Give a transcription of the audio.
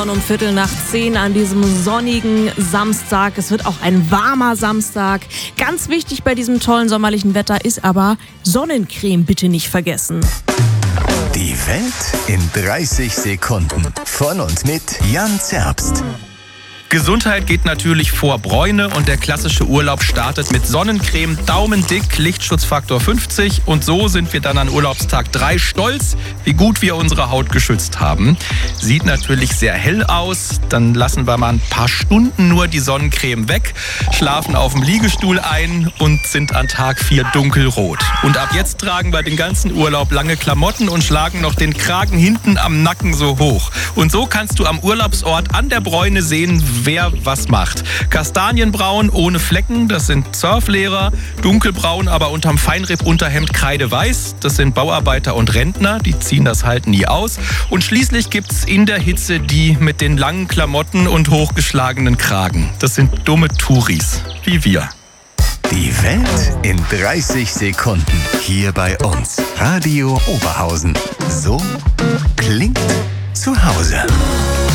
Um 10:15 an diesem sonnigen Samstag. Es wird auch ein warmer Samstag. Ganz wichtig bei diesem tollen sommerlichen Wetter ist aber Sonnencreme bitte nicht vergessen. Die Welt in 30 Sekunden. Von und mit Jan Zerbst. Gesundheit geht natürlich vor Bräune und der klassische Urlaub startet mit Sonnencreme, daumendick, Lichtschutzfaktor 50 und so sind wir dann an Urlaubstag 3 stolz, wie gut wir unsere Haut geschützt haben. Sieht natürlich sehr hell aus, dann lassen wir mal ein paar Stunden nur die Sonnencreme weg, schlafen auf dem Liegestuhl ein und sind an Tag 4 dunkelrot. Und ab jetzt tragen wir den ganzen Urlaub lange Klamotten und schlagen noch den Kragen hinten am Nacken so hoch. Und so kannst du am Urlaubsort an der Bräune sehen, wer was macht. Kastanienbraun ohne Flecken, das sind Surflehrer. Dunkelbraun, aber unterm Feinripp-Unterhemd kreideweiß, das sind Bauarbeiter und Rentner, die ziehen das halt nie aus. Und schließlich gibt's in der Hitze die mit den langen Klamotten und hochgeschlagenen Kragen. Das sind dumme Touris, wie wir. Die Welt in 30 Sekunden. Hier bei uns. Radio Oberhausen. So klingt zu Hause.